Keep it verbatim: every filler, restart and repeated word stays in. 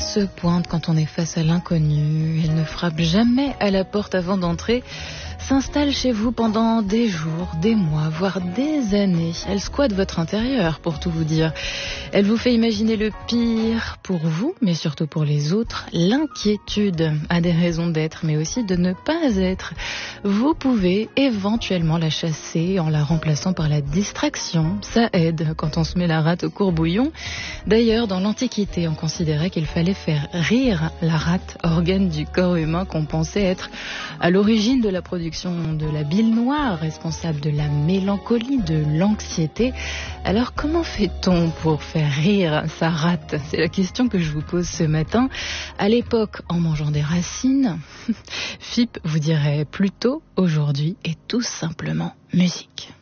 se pointe quand on est face à l'inconnu. Elle ne frappe jamais à la porte avant d'entrer. S'installe chez vous pendant des jours, des mois, voire des années. Elle squatte votre intérieur, pour tout vous dire. Elle vous fait imaginer le pire pour vous, mais surtout pour les autres. L'inquiétude a des raisons d'être, mais aussi de ne pas être. Vous pouvez éventuellement la chasser en la remplaçant par la distraction. Ça aide quand on se met la rate au courbouillon. D'ailleurs, dans l'Antiquité, on considérait qu'il fallait faire rire la rate, organe du corps humain qu'on pensait être à l'origine de la production de la bile noire, responsable de la mélancolie, de l'anxiété. Alors comment fait-on pour faire rire sa rate? C'est la question que je vous pose ce matin. À l'époque, en mangeant des racines, F I P vous dirait plutôt aujourd'hui et tout simplement musique.